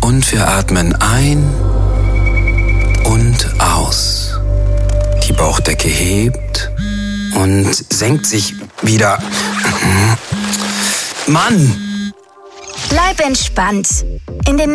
Und wir atmen ein und aus. Die Bauchdecke hebt und senkt sich wieder. Mann! Bleib entspannt. In den